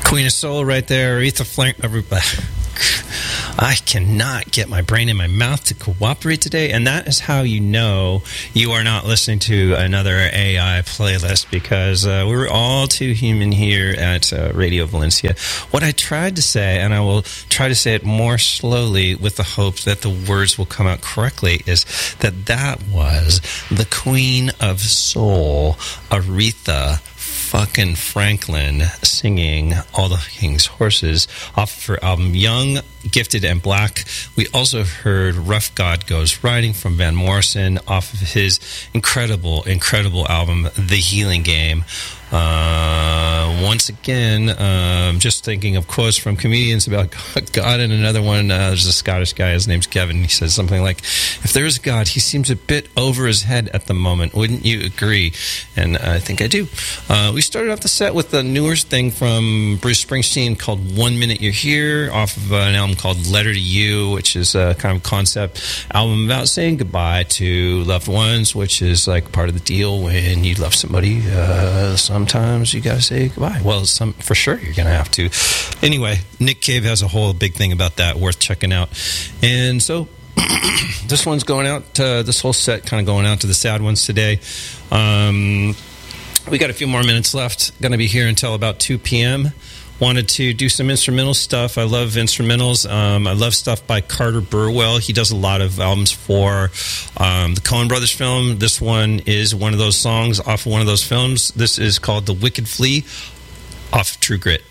Queen of Soul right there, Aretha Franklin. I cannot get my brain in my mouth to cooperate today, and that is how you know you are not listening to another AI playlist, because we're all too human here at Radio Valencia. What I tried to say, and I will try to say it more slowly with the hope that the words will come out correctly, is that was the Queen of Soul, Aretha fucking Franklin, singing All the King's Horses off of her album Young, Gifted, and Black. We also heard Rough God Goes Riding from Van Morrison off of his incredible album The Healing Game. Once again, just thinking of quotes from comedians about God, and another one, there's a Scottish guy, his name's Kevin, he says something like, if there is a God, he seems a bit over his head at the moment, wouldn't you agree? And I think I do. We started off the set with the newest thing from Bruce Springsteen called 1 Minute You're Here, off of an album called Letter to You, which is a kind of concept album about saying goodbye to loved ones, which is like part of the deal when you love somebody. Sometimes you gotta say goodbye. Well, for sure you're gonna have to. Anyway, Nick Cave has a whole big thing about that worth checking out. And so this one's going out, this whole set kind of going out to the sad ones today. We got a few more minutes left. Gonna be here until about 2 p.m. Wanted to do some instrumental stuff. I love instrumentals. I love stuff by Carter Burwell. He does a lot of albums for the Coen Brothers film. This one is one of those songs off of one of those films. This is called The Wicked Flea off of True Grit.